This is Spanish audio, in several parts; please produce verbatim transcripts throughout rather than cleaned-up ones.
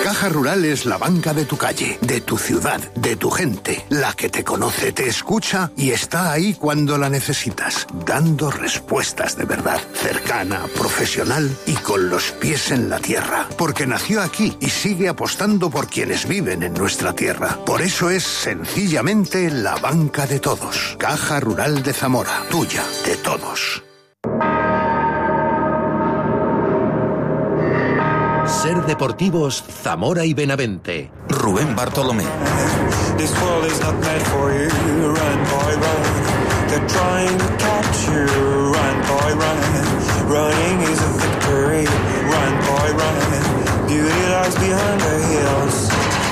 Caja Rural es la banca de tu calle, de tu ciudad, de tu gente, la que te conoce, te escucha y está ahí cuando la necesitas, dando respuestas de verdad, cercana, profesional y con los pies en la tierra, porque nació aquí y sigue apostando por quienes viven en nuestra tierra. Por eso es sencillamente la banca de todos. Caja Rural de Zamora, tuya, de todos. Ser Deportivos, Zamora y Benavente. Rubén Bartolomé. This world is not meant for you. Run, boy, run. They're trying to catch you. Run, boy, run. Running is a victory. Run, boy, run. Beauty lies behind the hills.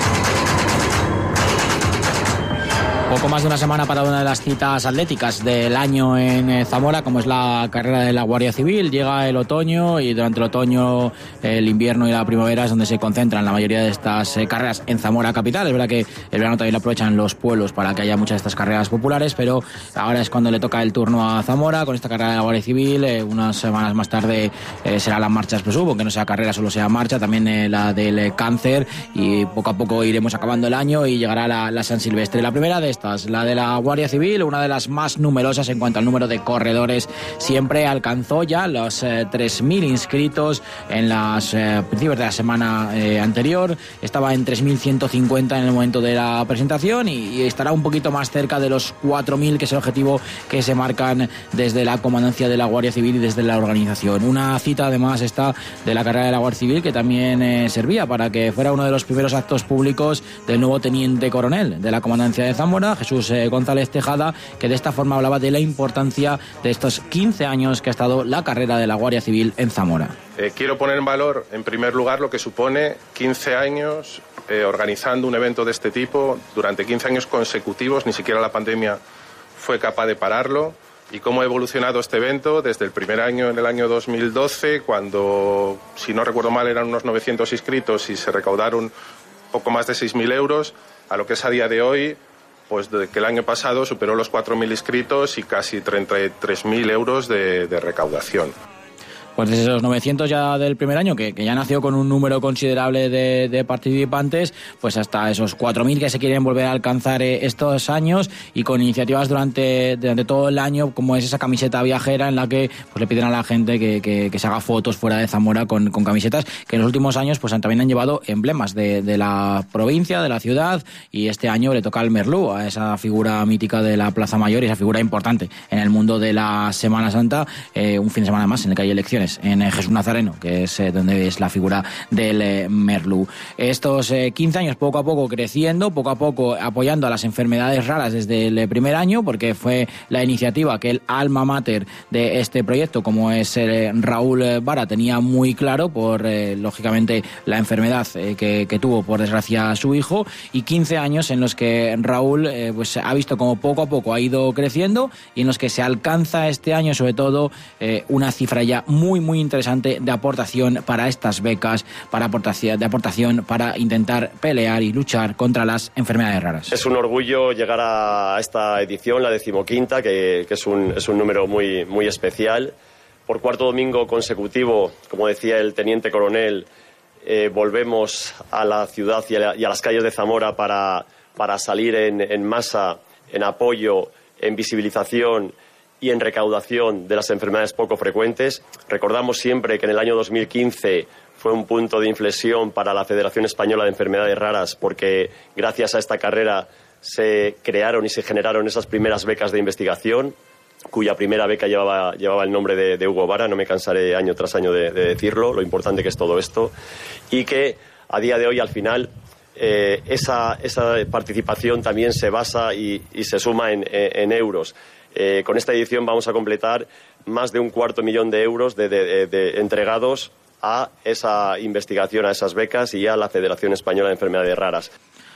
Poco más de una semana para una de las citas atléticas del año en Zamora, como es la carrera de la Guardia Civil. Llega el otoño y durante el otoño, el invierno y la primavera es donde se concentran la mayoría de estas eh, carreras en Zamora capital. Es verdad que el verano también lo aprovechan los pueblos para que haya muchas de estas carreras populares, pero ahora es cuando le toca el turno a Zamora con esta carrera de la Guardia Civil. Eh, unas semanas más tarde eh, será la marcha expresuvo, aunque no sea carrera, solo sea marcha, también eh, la del eh, cáncer, y poco a poco iremos acabando el año y llegará la, la San Silvestre. La primera de estas, la de la Guardia Civil, una de las más numerosas en cuanto al número de corredores, siempre alcanzó ya los eh, tres mil inscritos en las eh, principios de la semana eh, anterior. Estaba en tres mil ciento cincuenta en el momento de la presentación y, y estará un poquito más cerca de los cuatro mil, que es el objetivo que se marcan desde la comandancia de la Guardia Civil y desde la organización. Una cita además esta de la carrera de la Guardia Civil que también eh, servía para que fuera uno de los primeros actos públicos del nuevo teniente coronel de la comandancia de Zamora, Jesús eh, González Tejada, que de esta forma hablaba de la importancia de estos quince años que ha estado la carrera de la Guardia Civil en Zamora. Eh, quiero poner en valor, en primer lugar, lo que supone quince años eh, organizando un evento de este tipo durante quince años consecutivos. Ni siquiera la pandemia fue capaz de pararlo. Y cómo ha evolucionado este evento desde el primer año, en el año dos mil doce, cuando, si no recuerdo mal, eran unos novecientos inscritos y se recaudaron poco más de seis mil euros, a lo que es a día de hoy, pues de que el año pasado superó los cuatro mil inscritos y casi treinta y tres mil euros de, de recaudación. Pues desde los novecientos ya del primer año, que, que ya nació con un número considerable de, de participantes, pues hasta esos cuatro mil que se quieren volver a alcanzar eh, estos años, y con iniciativas durante, durante todo el año, como es esa camiseta viajera en la que pues le piden a la gente que, que, que se haga fotos fuera de Zamora con, con camisetas, que en los últimos años pues también han llevado emblemas de, de la provincia, de la ciudad, y este año le toca al Merlú, a esa figura mítica de la Plaza Mayor y esa figura importante en el mundo de la Semana Santa, eh, un fin de semana más en el que hay elecciones en Jesús Nazareno, que es eh, donde es la figura del eh, Merlú. Estos eh, quince años poco a poco creciendo, poco a poco apoyando a las enfermedades raras desde el primer año, porque fue la iniciativa que el alma mater de este proyecto, como es eh, Raúl Vara, tenía muy claro por, eh, lógicamente, la enfermedad eh, que, que tuvo, por desgracia, su hijo, y quince años en los que Raúl eh, pues ha visto como poco a poco ha ido creciendo y en los que se alcanza este año, sobre todo, eh, una cifra ya muy muy interesante de aportación para estas becas, para aportación, de aportación para intentar pelear y luchar contra las enfermedades raras. Es un orgullo llegar a esta edición, la decimoquinta, que, que es, un, es un número muy, muy especial. Por cuarto domingo consecutivo, como decía el teniente coronel, eh, volvemos a la ciudad y a, la, y a las calles de Zamora para, para salir en, en masa, en apoyo, en visibilización y en recaudación de las enfermedades poco frecuentes. Recordamos siempre que en el año dos mil quince fue un punto de inflexión para la Federación Española de Enfermedades Raras, porque gracias a esta carrera se crearon y se generaron esas primeras becas de investigación, cuya primera beca llevaba, llevaba el nombre de, de Hugo Vara. No me cansaré año tras año de, de decirlo, lo importante que es todo esto, y que a día de hoy, al final, eh, esa, esa participación también se basa y, y se suma en, en euros. Eh, con esta edición vamos a completar más de un cuarto millón de euros de, de, de entregados a esa investigación, a esas becas y a la Federación Española de Enfermedades Raras.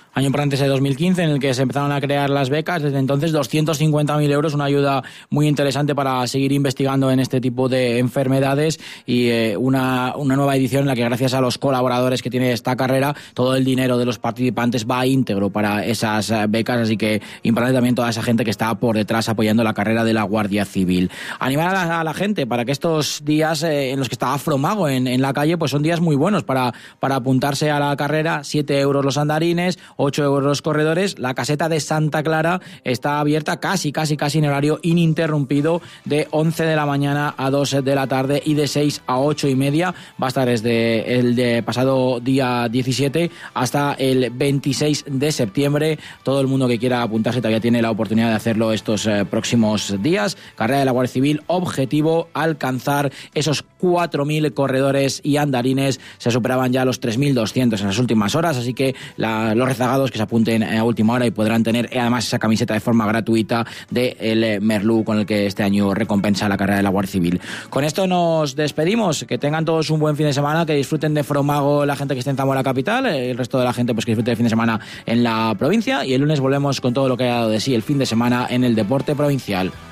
Año importante ese dos mil quince en el que se empezaron a crear las becas. Desde entonces doscientos cincuenta mil euros, una ayuda muy interesante para seguir investigando en este tipo de enfermedades y eh, una, una nueva edición en la que gracias a los colaboradores que tiene esta carrera todo el dinero de los participantes va íntegro para esas becas, así que importante también toda esa gente que está por detrás apoyando la carrera de la Guardia Civil. Animar a la, a la gente para que estos días eh, en los que está Afromago en, en la calle pues son días muy buenos para, para apuntarse a la carrera. Siete euros los andarines, ocho euros los corredores. La caseta de Santa Clara está abierta casi, casi, casi en horario ininterrumpido de once de la mañana a dos de la tarde y de seis a ocho y media. Va a estar desde el de pasado día diecisiete hasta el veintiséis de septiembre. Todo el mundo que quiera apuntarse todavía tiene la oportunidad de hacerlo estos eh, próximos días. Carrera de la Guardia Civil, objetivo alcanzar esos cuatro mil corredores y andarines. Se superaban ya los tres mil doscientos en las últimas horas, así que la, los rezagados que se apunten a última hora y podrán tener además esa camiseta de forma gratuita del Merlú con el que este año recompensa la carrera de la Guardia Civil. Con esto nos despedimos, que tengan todos un buen fin de semana, que disfruten de Afromago la gente que esté en Zamora capital, el resto de la gente pues que disfrute del fin de semana en la provincia, y el lunes volvemos con todo lo que ha dado de sí el fin de semana en el deporte provincial.